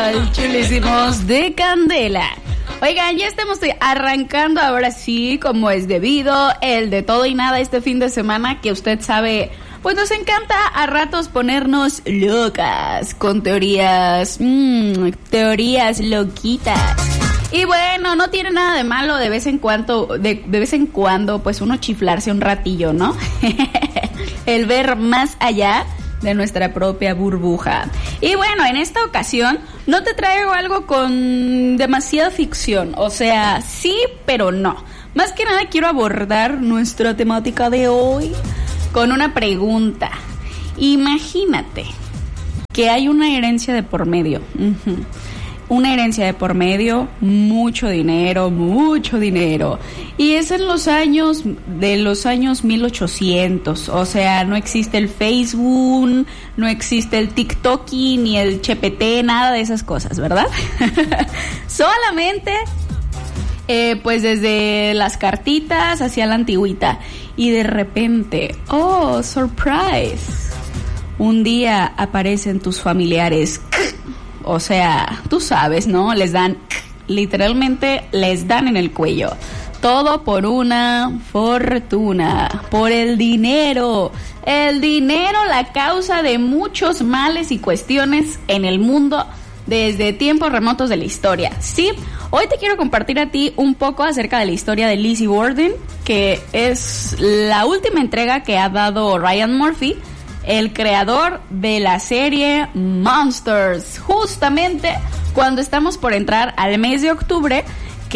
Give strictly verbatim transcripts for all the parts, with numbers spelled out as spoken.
tal, chulísimos de Candela? Oigan, ya estamos arrancando ahora sí, como es debido, el de todo y nada este fin de semana, que usted sabe, pues nos encanta a ratos ponernos locas con teorías, mmm, teorías loquitas. Y bueno, no tiene nada de malo de vez en cuando, de, de vez en cuando, pues uno chiflarse un ratillo, ¿no? El ver más allá de nuestra propia burbuja. Y bueno, en esta ocasión no te traigo algo con demasiada ficción, o sea, sí, pero no. Más que nada quiero abordar nuestra temática de hoy con una pregunta. Imagínate que hay una herencia de por medio. Uh-huh. Una herencia de por medio, mucho dinero, mucho dinero. Y es en los años, de los años mil ochocientos. O sea, no existe el Facebook, no existe el TikTok, ni el C P T, nada de esas cosas, ¿verdad? Solamente, eh, pues desde las cartitas hacia la antigüita. Y de repente, oh, surprise, un día aparecen tus familiares. O sea, tú sabes, ¿no? Les dan, literalmente les dan en el cuello. Todo por una fortuna, por el dinero. El dinero, la causa de muchos males y cuestiones en el mundo desde tiempos remotos de la historia. Sí, hoy te quiero compartir a ti un poco acerca de la historia de Lizzie Borden, que es la última entrega que ha dado Ryan Murphy, el creador de la serie Monsters, justamente cuando estamos por entrar al mes de octubre,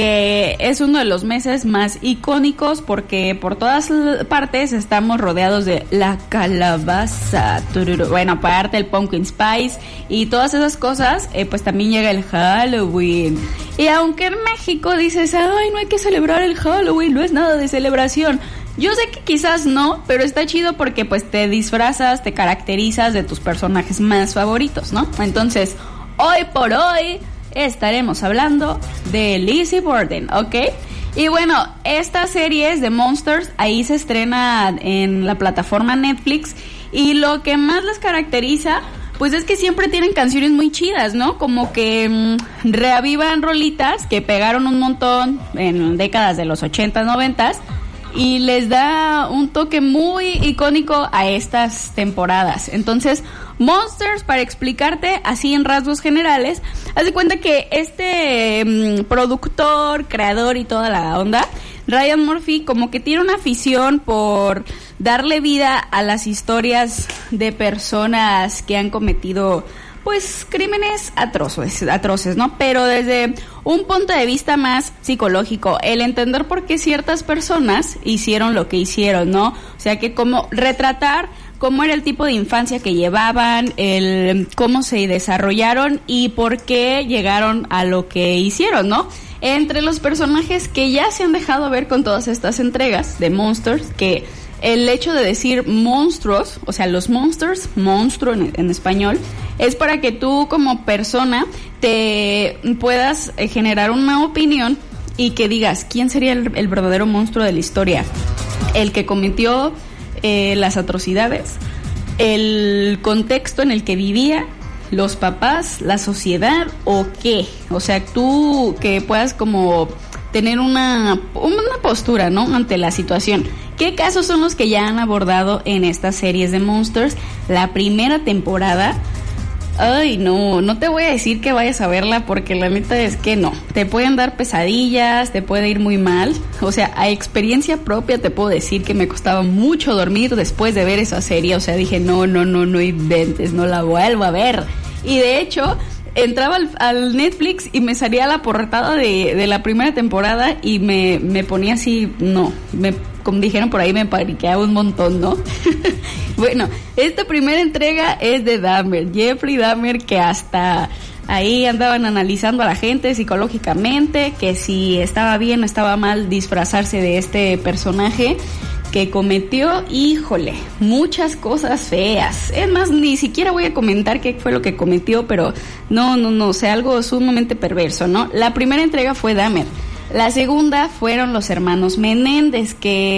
que es uno de los meses más icónicos porque por todas partes estamos rodeados de la calabaza, bueno, aparte el pumpkin spice y todas esas cosas, eh, pues también llega el Halloween. Y aunque en México dices, ay, no hay que celebrar el Halloween, no es nada de celebración. Yo sé que quizás no, pero está chido porque pues te disfrazas, te caracterizas de tus personajes más favoritos, ¿no? Entonces, hoy por hoy estaremos hablando de Lizzie Borden, ¿ok? Y bueno, esta serie es de Monsters, ahí se estrena en la plataforma Netflix y lo que más les caracteriza, pues es que siempre tienen canciones muy chidas, ¿no? Como que mmm, reavivan rolitas que pegaron un montón en décadas de los ochentas, noventas. Y les da un toque muy icónico a estas temporadas. Entonces, Monsters, para explicarte así en rasgos generales, haz de cuenta que este mmm, productor, creador y toda la onda, Ryan Murphy, como que tiene una afición por darle vida a las historias de personas que han cometido, pues, crímenes atroces, atroces, ¿no? Pero desde un punto de vista más psicológico, el entender por qué ciertas personas hicieron lo que hicieron, ¿no? O sea, que como retratar cómo era el tipo de infancia que llevaban, el cómo se desarrollaron y por qué llegaron a lo que hicieron, ¿no? Entre los personajes que ya se han dejado ver con todas estas entregas de Monsters, que el hecho de decir monstruos, o sea, los monsters, monstruo en, en español, es para que tú como persona te puedas eh, generar una opinión y que digas, ¿quién sería el, el verdadero monstruo de la historia? ¿El que cometió eh, las atrocidades? ¿El contexto en el que vivía? ¿Los papás? ¿La sociedad? ¿O qué? O sea, tú que puedas como tener una, una postura, ¿no? Ante la situación. ¿Qué casos son los que ya han abordado en estas series de Monsters? La primera temporada, ay, no, no te voy a decir que vayas a verla porque la neta es que no. Te pueden dar pesadillas, te puede ir muy mal. O sea, a experiencia propia te puedo decir que me costaba mucho dormir después de ver esa serie. O sea, dije, no, no, no, no inventes, no la vuelvo a ver. Y de hecho, entraba al, al Netflix y me salía la portada de, de la primera temporada y me, me ponía así, no, me, como dijeron por ahí, me paniqueaba un montón, ¿no? Bueno, esta primera entrega es de Dahmer, Jeffrey Dahmer, que hasta ahí andaban analizando a la gente psicológicamente, que si estaba bien o estaba mal disfrazarse de este personaje que cometió, híjole, muchas cosas feas. Es más, ni siquiera voy a comentar qué fue lo que cometió, pero no, no, no, o sea, algo sumamente perverso, ¿no? La primera entrega fue Dahmer. La segunda fueron los hermanos Menéndez, que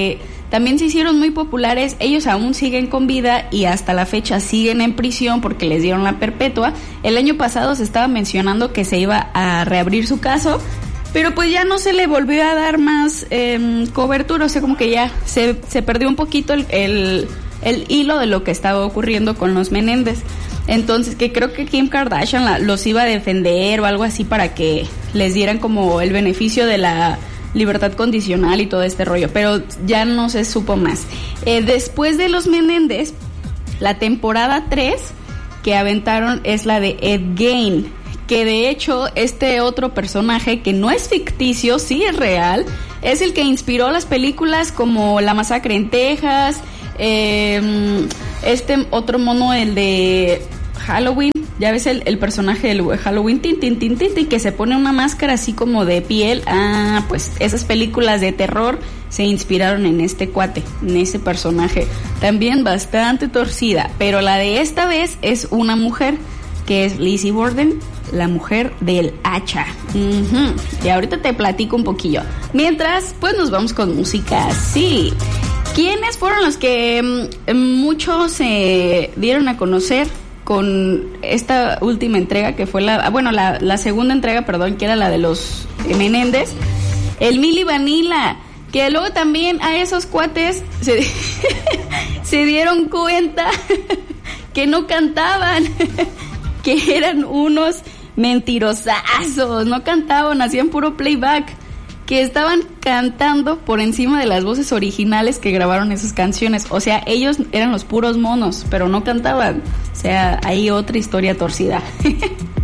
también se hicieron muy populares. Ellos aún siguen con vida y hasta la fecha siguen en prisión porque les dieron la perpetua. El año pasado se estaba mencionando que se iba a reabrir su caso, pero pues ya no se le volvió a dar más eh, cobertura, o sea, como que ya se, se perdió un poquito el, el, el hilo de lo que estaba ocurriendo con los Menéndez. Entonces, que creo que Kim Kardashian la, los iba a defender o algo así para que les dieran como el beneficio de la libertad condicional y todo este rollo, pero ya no se supo más. Eh, después de los Menéndez, la temporada tres que aventaron es la de Ed Gein, que de hecho este otro personaje que no es ficticio, sí es real, es el que inspiró las películas como La Masacre en Texas, eh, este otro mono, el de Halloween, ya ves el, el personaje del Halloween, tin, tin, tin, tin, tin, que se pone una máscara así como de piel. Ah, pues esas películas de terror se inspiraron en este cuate, en ese personaje, también bastante torcida, pero la de esta vez es una mujer, que es Lizzie Borden, la mujer del hacha. Uh-huh. Y ahorita te platico un poquillo. Mientras, pues nos vamos con música, sí. ¿Quiénes fueron los que mm, muchos se dieron a conocer con esta última entrega, que fue la, bueno, la, la segunda entrega, perdón, que era la de los Menéndez? El Milli Vanilli, que luego también a esos cuates se, se dieron cuenta que no cantaban, que eran unos mentirosazos, no cantaban, hacían puro playback, que estaban cantando por encima de las voces originales que grabaron esas canciones. O sea, ellos eran los puros monos, pero no cantaban. O sea, hay otra historia torcida.